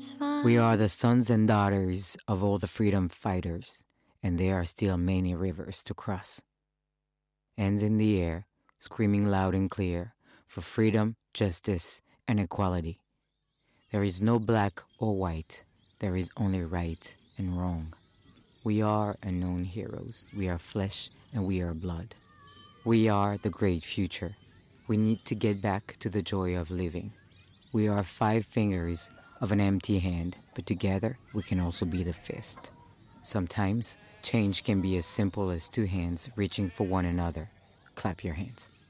We are the sons and daughters of all the freedom fighters, and there are still many rivers to cross. Hands in the air, screaming loud and clear for freedom, justice, and equality. There is no black or white, there is only right and wrong. We are unknown heroes, we are flesh and we are blood. We are the great future. We need to get back to the joy of living. We are 5 fingers of an empty hand, but together we can also be the fist. Sometimes change can be as simple as 2 hands reaching for one another. Clap your hands.